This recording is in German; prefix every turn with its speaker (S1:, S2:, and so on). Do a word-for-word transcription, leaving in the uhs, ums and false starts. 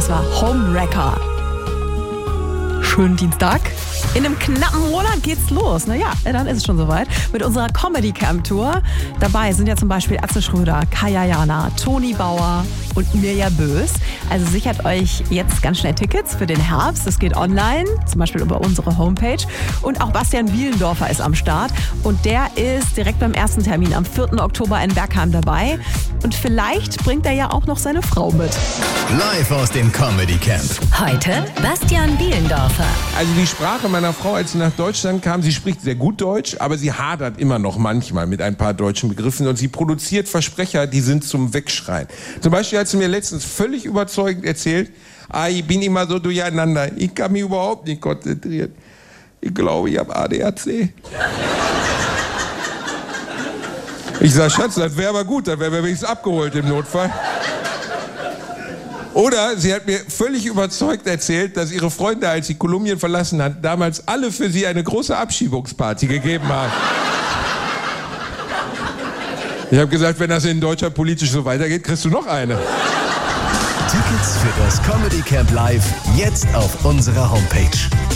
S1: Das war Homewrecker. Schönen Dienstag. In einem knappen Monat geht's los. Naja, dann ist es schon soweit. Mit unserer Comedy Camp Tour. Dabei sind ja zum Beispiel Atze Schröder, Kaya Jana, Toni Bauer und Mirja Bös. Also sichert euch jetzt ganz schnell Tickets für den Herbst. Das geht online, zum Beispiel über unsere Homepage. Und auch Bastian Bielendorfer ist am Start. Und der ist direkt beim ersten Termin am vierten Oktober in Bergheim dabei. Und vielleicht bringt er ja auch noch seine Frau mit.
S2: Live aus dem Comedy Camp.
S3: Heute Bastian Bielendorfer.
S4: Also die Sprache meiner Frau, als sie nach Deutschland kam, sie spricht sehr gut Deutsch, aber sie hadert immer noch manchmal mit ein paar deutschen Begriffen und sie produziert Versprecher, die sind zum Wegschreien. Zum Beispiel hat sie mir letztens völlig überzeugend erzählt, ah, ich bin immer so durcheinander, ich kann mich überhaupt nicht konzentrieren. Ich glaube, ich habe A D H C. Ich sag, Schatz, das wäre aber gut, dann wären wir wenigstens abgeholt im Notfall. Oder sie hat mir völlig überzeugt erzählt, dass ihre Freunde, als sie Kolumbien verlassen hat, damals alle für sie eine große Abschiebungsparty gegeben haben. Ich habe gesagt, wenn das in Deutschland politisch so weitergeht, kriegst du noch eine.
S2: Tickets für das Comedy Camp Live jetzt auf unserer Homepage.